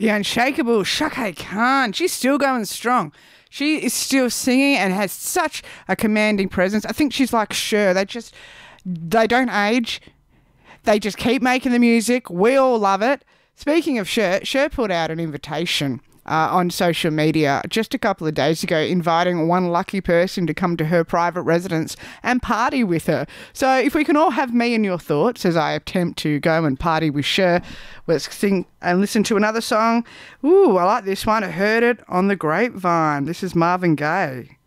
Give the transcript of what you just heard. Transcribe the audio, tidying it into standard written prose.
The unshakable Chaka Khan. She's still going strong. She is still singing and has such a commanding presence. I think she's like Cher. They don't age. They just keep making the music. We all love it. Speaking of Cher put out an invitation on social media just a couple of days ago, inviting one lucky person to come to her private residence and party with her. So if we can all have me and your thoughts as I attempt to go and party with Cher, let's sing and listen to another song. Ooh, I like this one. I heard it on the grapevine. This is Marvin Gaye.